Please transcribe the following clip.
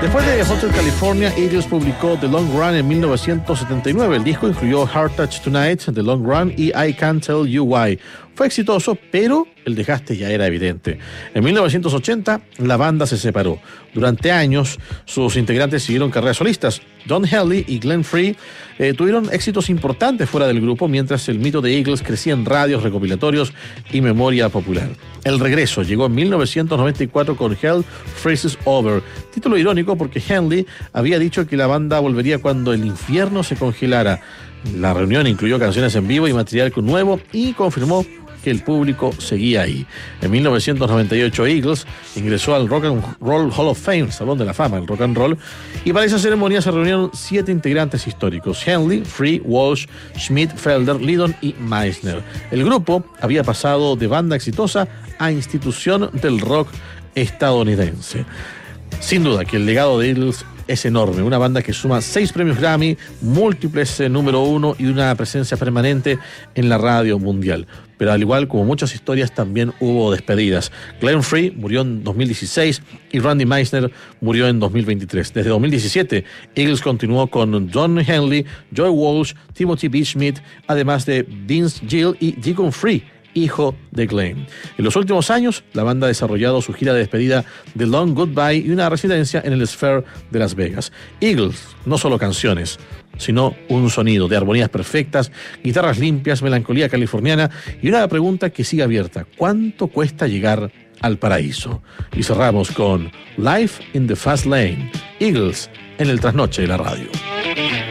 Después de Hotel California, Eagles publicó The Long Run en 1979. El disco incluyó Hard Touch Tonight, The Long Run y I Can't Tell You Why. Fue exitoso, pero el desgaste ya era evidente. En 1980, la banda se separó. Durante años, sus integrantes siguieron carreras solistas. Don Henley y Glenn Frey tuvieron éxitos importantes fuera del grupo, mientras el mito de Eagles crecía en radios, recopilatorios y memoria popular. El regreso llegó en 1994 con Hell Freezes Over, título irónico porque Henley había dicho que la banda volvería cuando el infierno se congelara. La reunión incluyó canciones en vivo y material nuevo y confirmó que el público seguía ahí. En 1998 Eagles ingresó al Rock and Roll Hall of Fame, Salón de la Fama del Rock and Roll, y para esa ceremonia se reunieron 7 integrantes históricos: Henley, Free, Walsh, Schmidt, Felder, Lydon y Meisner. El grupo había pasado de banda exitosa a institución del rock estadounidense. Sin duda que el legado de Eagles es enorme, una banda que suma 6 premios Grammy, múltiples número 1 y una presencia permanente en la radio mundial. Pero al igual como muchas historias, también hubo despedidas. Glenn Frey murió en 2016 y Randy Meisner murió en 2023. Desde 2017, Eagles continuó con Don Henley, Joe Walsh, Timothy B. Schmidt, además de Vince Gill y Deacon Free, hijo de Glenn. En los últimos años, la banda ha desarrollado su gira de despedida The Long Goodbye y una residencia en el Sphere de Las Vegas. Eagles, no solo canciones, sino un sonido de armonías perfectas, guitarras limpias, melancolía californiana y una pregunta que sigue abierta: ¿cuánto cuesta llegar al paraíso? Y cerramos con Life in the Fast Lane, Eagles en el trasnoche de la radio.